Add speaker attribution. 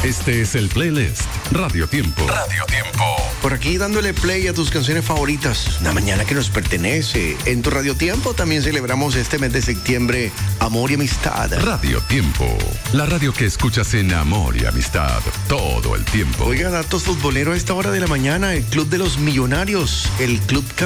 Speaker 1: Este es el playlist Radio Tiempo. Radio Tiempo.
Speaker 2: Por aquí dándole play a tus canciones favoritas. Una mañana que nos pertenece. En tu Radio Tiempo también celebramos este mes de septiembre amor y amistad.
Speaker 1: Radio Tiempo. La radio que escuchas en amor y amistad todo el tiempo.
Speaker 2: Oiga, datos futboleros a esta hora de la mañana. El Club de los Millonarios, el Club